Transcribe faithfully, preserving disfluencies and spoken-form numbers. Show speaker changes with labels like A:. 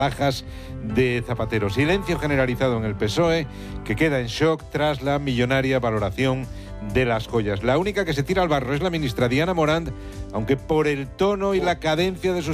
A: bajas de Zapatero. Silencio generalizado en el P S O E, que queda en shock tras la millonaria valoración de las joyas. La única que se tira al barro es la ministra Diana Morant, aunque por el tono y la cadencia de sus